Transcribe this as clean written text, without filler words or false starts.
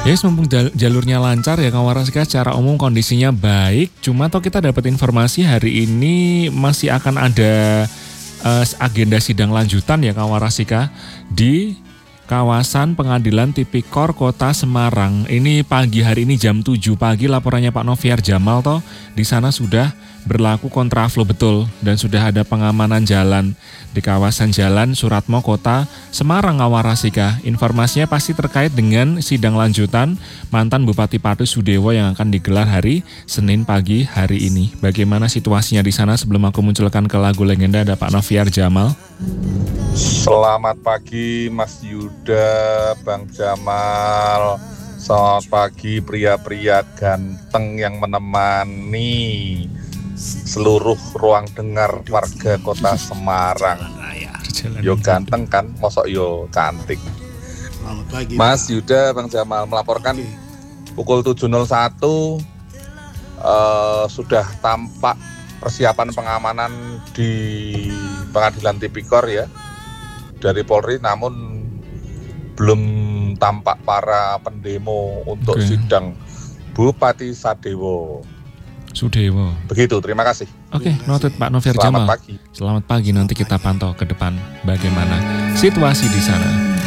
Yes, mumpung jalurnya lancar ya Kawarasika, secara umum kondisinya baik. Cuma toh kita dapat informasi hari ini masih akan ada agenda sidang lanjutan ya Kawarasika di kawasan Pengadilan Tipikor Kota Semarang. Ini pagi hari ini jam 7 pagi laporannya Pak Noviar Jamal toh. Di sana sudah berlaku kontraflow betul dan sudah ada pengamanan jalan di kawasan Jalan Suratmo Kota Semarang Kawarasika. Informasinya pasti terkait dengan sidang lanjutan mantan Bupati Patu Sudewo yang akan digelar hari Senin pagi hari ini. Bagaimana situasinya di sana sebelum aku munculkan ke lagu legenda ada Pak Noviar Jamal. Selamat pagi Mas Yuda, Bang Jamal. Selamat pagi pria-pria ganteng yang menemani seluruh ruang dengar warga kota Semarang. Yo ganteng kan, mosok yo cantik. Mas Yuda, Bang Jamal melaporkan pukul 7.01 sudah tampak persiapan pengamanan di Pengadilan Tipikor ya dari Polri, namun belum tampak para pendemo untuk sidang Bupati Sudewo. Begitu, terima kasih. Oke, noted Pak Noviar Jamal. Selamat pagi. Selamat pagi, nanti kita pantau ke depan bagaimana situasi di sana.